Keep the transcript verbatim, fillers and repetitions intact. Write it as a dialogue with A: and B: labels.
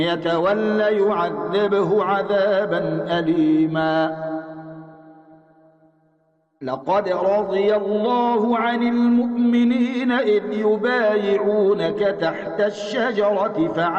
A: يتولى يعذبه عذابا أليما. لقد رضي الله عن المؤمنين إذ يبايعونك تحت الشجرة فعلم